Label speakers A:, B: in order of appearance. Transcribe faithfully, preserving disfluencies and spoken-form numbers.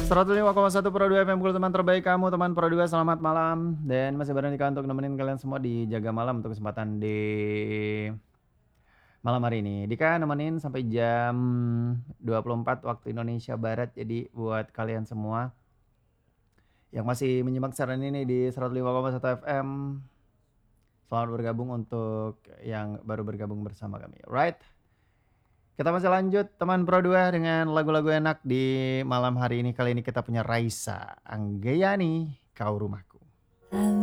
A: seratus lima koma satu Pro dua F M, teman terbaik kamu, teman Pro dua, selamat malam. Dan masih bareng Dika untuk nemenin kalian semua di Jaga Malam untuk kesempatan di malam hari ini. Dika nemenin sampai jam dua puluh empat waktu Indonesia Barat. Jadi buat kalian semua yang masih menyimak siaran ini di seratus lima koma satu F M, selamat bergabung untuk yang baru bergabung bersama kami. Right? Kita masih lanjut teman Pro dua dengan lagu-lagu enak di malam hari ini. Kali ini kita punya Raisa Anggayani, Kau Rumahku.